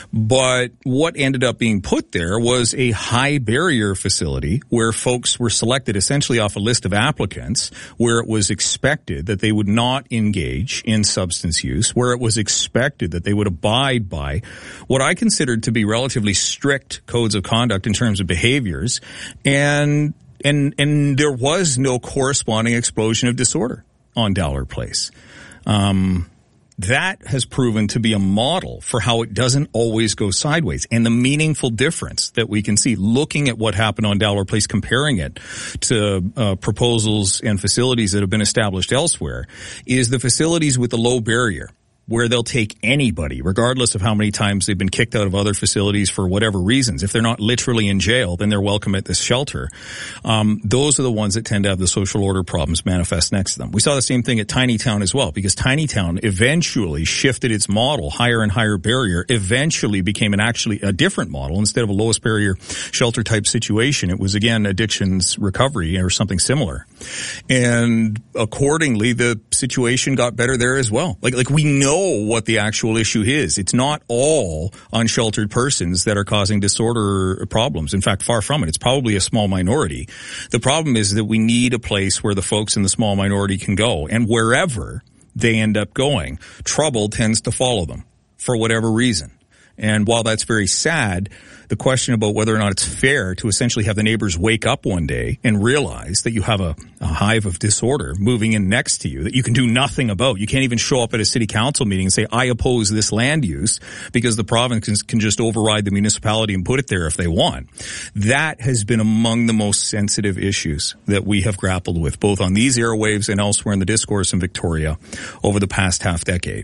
But what ended up being put there was a high barrier facility where folks were selected essentially off a list of applicants, where it was expected that they would not engage in substance use, where it was expected that they would abide by what I considered to be relatively strict codes of conduct in terms of behaviors, and there was no corresponding explosion of disorder on Dowler Place. That has proven to be a model for how it doesn't always go sideways. And the meaningful difference that we can see looking at what happened on Dowler Place, comparing it to proposals and facilities that have been established elsewhere, is the facilities with the low barrier, where they'll take anybody, regardless of how many times they've been kicked out of other facilities for whatever reasons. If they're not literally in jail, then they're welcome at this shelter. Those are the ones that tend to have the social order problems manifest next to them. We saw the same thing at Tiny Town as well, because Tiny Town eventually shifted its model, higher and higher barrier, eventually became actually a different model. Instead of a lowest barrier shelter type situation, it was again addictions recovery or something similar. And accordingly, the situation got better there as well. Like we know what the actual issue is. It's not all unsheltered persons that are causing disorder problems. In fact, far from it. It's probably a small minority. The problem is that we need a place where the folks in the small minority can go. And wherever they end up going, trouble tends to follow them for whatever reason. And while that's very sad, the question about whether or not it's fair to essentially have the neighbors wake up one day and realize that you have a hive of disorder moving in next to you that you can do nothing about. You can't even show up at a city council meeting and say, I oppose this land use, because the province can just override the municipality and put it there if they want. That has been among the most sensitive issues that we have grappled with, both on these airwaves and elsewhere in the discourse in Victoria over the past half decade.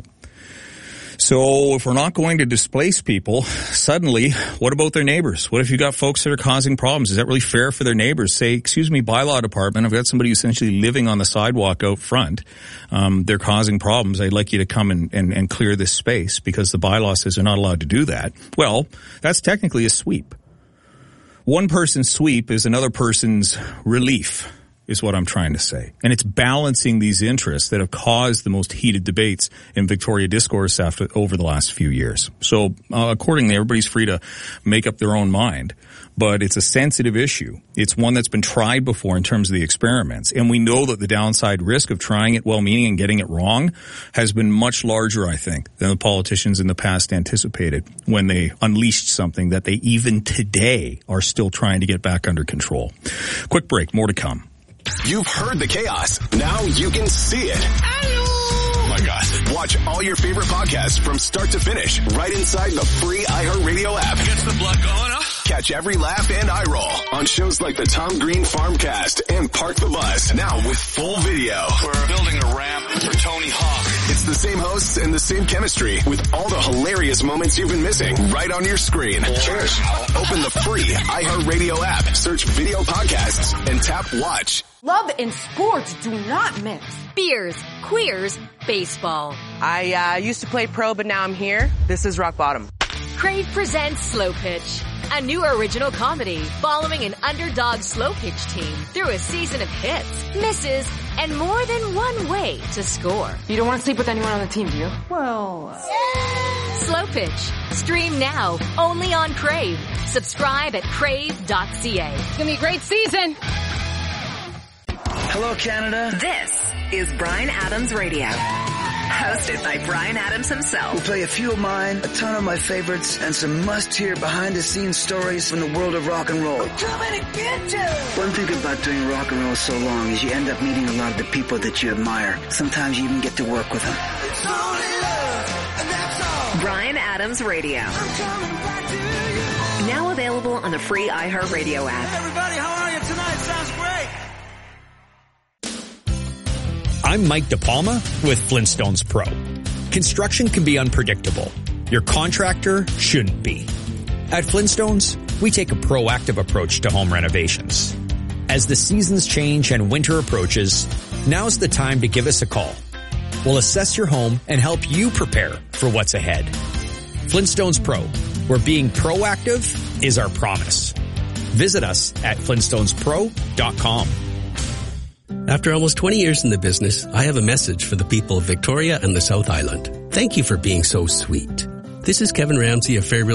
So if we're not going to displace people, suddenly, what about their neighbors? What if you got folks that are causing problems? Is that really fair for their neighbors? Say, excuse me, bylaw department, I've got somebody who's essentially living on the sidewalk out front. They're causing problems. I'd like you to come and clear this space because the bylaw says they're not allowed to do that. Well, that's technically a sweep. One person's sweep is another person's relief, is what I'm trying to say. And it's balancing these interests that have caused the most heated debates in Victoria discourse over the last few years. So accordingly, everybody's free to make up their own mind. But it's a sensitive issue. It's one that's been tried before in terms of the experiments. And we know that the downside risk of trying it well-meaning and getting it wrong has been much larger, I think, than the politicians in the past anticipated when they unleashed something that they even today are still trying to get back under control. Quick break, more to come. You've heard the chaos. Now you can see it. Oh my God. Watch all your favorite podcasts from start to finish right inside the free iHeartRadio app. Gets the blood going, huh? Catch every laugh and eye roll on shows like the Tom Green Farmcast and Park the Bus. Now with full video. We're building a ramp for Tony Hawk. It's the same hosts and the same chemistry with all the hilarious moments you've been missing right on your screen. Cheers. Open the free iHeartRadio app, search video podcasts, and tap watch. Love and sports do not mix. Beers, queers, baseball. I used to play pro, but now I'm here. This is rock bottom. Crave presents Slow Pitch, a new original comedy following an underdog slow pitch team through a season of hits, misses, and more than one way to score. You don't want to sleep with anyone on the team, do you? Slow Pitch. Stream now, only on Crave. Subscribe at crave.ca. It's going to be a great season. Hello, Canada. This is Bryan Adams Radio. Hosted by Bryan Adams himself. We'll play a few of mine, a ton of my favorites, and some must-hear behind-the-scenes stories from the world of rock and roll. I'm coming to get you! One thing about doing rock and roll so long is you end up meeting a lot of the people that you admire. Sometimes you even get to work with them. It's only love, and that's all. Bryan Adams Radio. I'm coming back to you. Now available on the free iHeartRadio app. Hey, everybody, how are you tonight? Sounds great. I'm Mike DePalma with Flintstones Pro. Construction can be unpredictable. Your contractor shouldn't be. At Flintstones, we take a proactive approach to home renovations. As the seasons change and winter approaches, now's the time to give us a call. We'll assess your home and help you prepare for what's ahead. Flintstones Pro, where being proactive is our promise. Visit us at flintstonespro.com. After almost 20 years in the business, I have a message for the people of Victoria and the South Island. Thank you for being so sweet. This is Kevin Ramsey of Fairview